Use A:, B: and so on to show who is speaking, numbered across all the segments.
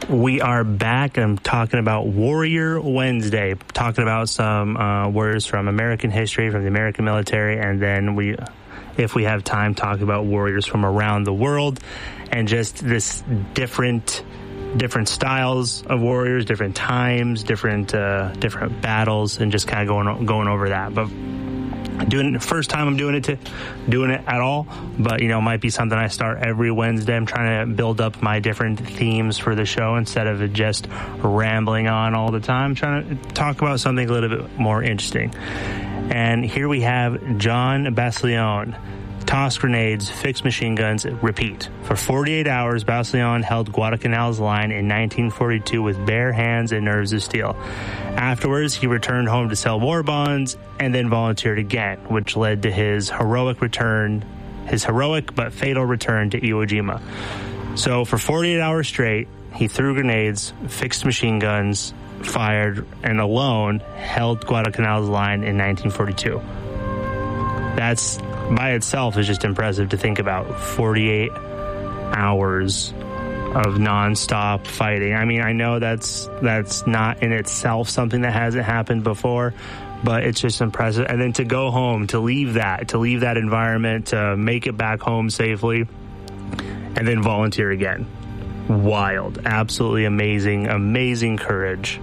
A: We are back. I'm talking about Warrior Wednesday, talking about some warriors from American history, from the American military, and then if we have time, talk about warriors from around the world and just this different styles of warriors, different times, different battles, and just kind of going over that. But first time I'm doing it at all, but it might be something I start every Wednesday. I'm trying to build up my different themes for the show instead of it just rambling on all the time. I'm trying to talk about something a little bit more interesting. And here we have John Basilone. Toss grenades, fix machine guns, repeat. For 48 hours, Basilone held Guadalcanal's line in 1942 with bare hands and nerves of steel. Afterwards, he returned home to sell war bonds and then volunteered again, which led to his heroic but fatal return to Iwo Jima. So for 48 hours straight, he threw grenades, fixed machine guns, fired, and alone held Guadalcanal's line in 1942. That's by itself is just impressive to think about. 48 hours of nonstop fighting. I mean, I know that's not in itself something that hasn't happened before, but it's just impressive. And then to go home, to leave that environment, to make it back home safely, and then volunteer again. Wild. Absolutely amazing courage.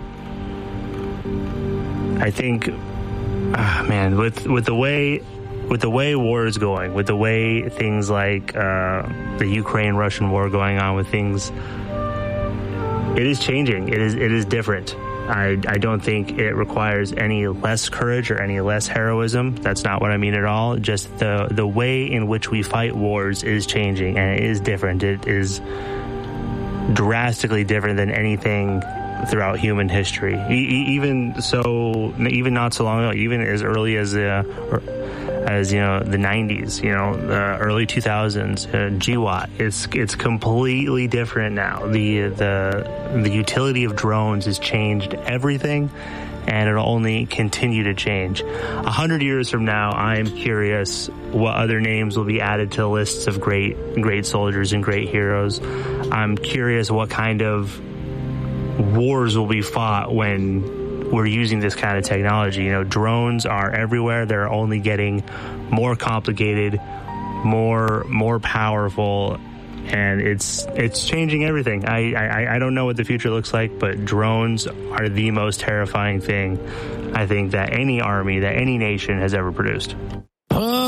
A: I think, man, with the way war is going, with the way things like the Ukraine-Russian war going on, with things, it is changing. It is different. I don't think it requires any less courage or any less heroism. That's not what I mean at all. Just the way in which we fight wars is changing, and it is different. It is drastically different than anything throughout human history. Even not so long ago, even as early as the 90s, the early 2000s, GWAT, it's completely different now. The utility of drones has changed everything, and it'll only continue to change. 100 years from now, I'm curious what other names will be added to the lists of great soldiers and great heroes. I'm curious what kind of wars will be fought when we're using this kind of technology. Drones are everywhere. They're only getting more complicated, more powerful, and it's changing everything. I don't know what the future looks like, but drones are the most terrifying thing I think that any army, that any nation has ever produced.